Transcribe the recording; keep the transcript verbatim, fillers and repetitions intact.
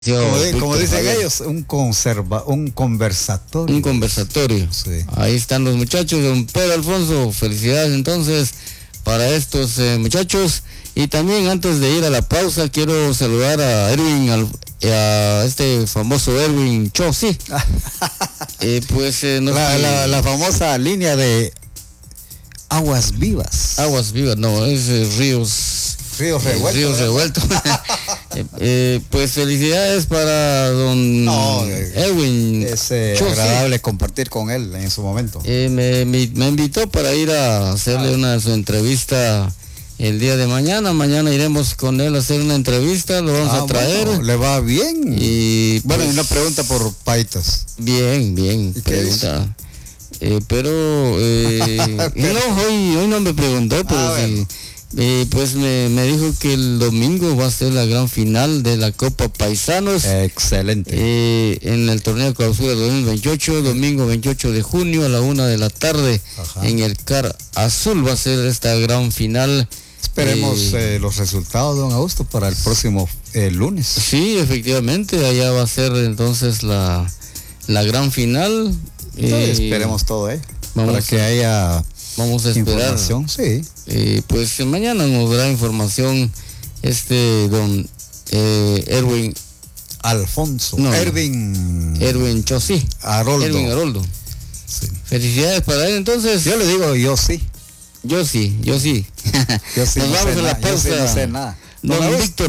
Como, de, como dicen ellos, un conserva, un conversatorio. Un conversatorio. Sí. Ahí están los muchachos, don Pedro Alfonso. Felicidades entonces para estos eh, muchachos. Y también antes de ir a la pausa, quiero saludar a Erwin, a este famoso Erwin Chossi. eh, pues eh, no la, sé, la, la famosa línea de aguas vivas. Aguas vivas, no, es eh, ríos. Ríos revueltos. Ríos revueltos. eh, eh, pues felicidades para don no, Erwin. Es eh, agradable compartir con él en su momento. Eh, me, me, me invitó para ir a hacerle ah. una su entrevista el día de mañana. Mañana iremos con él a hacer una entrevista, lo vamos ah, a traer. Bueno, le va bien. Y bueno, pues, y una pregunta por Paitas. Bien, bien. Pregunta. Eh, pero, eh, pero no, hoy, hoy no me preguntó, pero ah, sí. Bueno. Eh, pues me, me dijo que el domingo va a ser la gran final de la Copa Paisanos. Excelente. Eh, en el torneo de clausura dos mil veintiocho, domingo veintiocho de junio a la una de la tarde. Ajá. En el CAR Azul va a ser esta gran final. Esperemos eh, eh, los resultados, don Augusto, para el próximo eh, lunes. Sí, efectivamente, allá va a ser entonces la, la gran final. Eh, esperemos todo, ¿eh? Vamos para que a... haya... Vamos a esperar. Sí. Eh, pues mañana nos dará información este don eh, Erwin Alfonso. No, Erwin. Erwin Chossi. Haroldo. Erwin Haroldo. Sí. Felicidades para él entonces. Yo le digo yo sí. Yo sí, yo sí. Yo sí. Nos no vamos sé a la pausa. Yo sí no sé nada. Don Víctor